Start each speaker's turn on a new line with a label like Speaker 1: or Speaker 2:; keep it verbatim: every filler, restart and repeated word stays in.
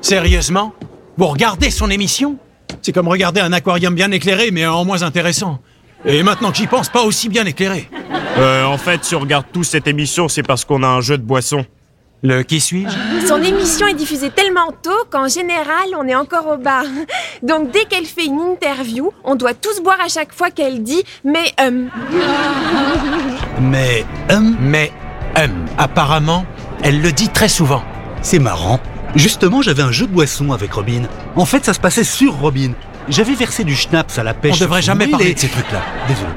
Speaker 1: Sérieusement? Vous regardez son émission? C'est comme regarder un aquarium bien éclairé, mais en moins intéressant. Et maintenant que j'y pense, pas aussi bien éclairé.
Speaker 2: Euh, en fait, si on regarde tous cette émission, c'est parce qu'on a un jeu de boisson.
Speaker 1: Le qui suis-je?
Speaker 3: Son émission est diffusée tellement tôt qu'en général, on est encore au bar. Donc dès qu'elle fait une interview, on doit tous boire à chaque fois qu'elle dit « mais euh... ».
Speaker 1: Mais, hum, mais, hum. Apparemment, elle le dit très souvent.
Speaker 4: C'est marrant. Justement, j'avais un jeu de boisson avec Robin. En fait, ça se passait sur Robin. J'avais versé du schnapps à la pêche.
Speaker 1: On devrait
Speaker 4: sur son
Speaker 1: jamais
Speaker 4: île
Speaker 1: parler
Speaker 4: et-
Speaker 1: de ces trucs-là.
Speaker 4: Désolé.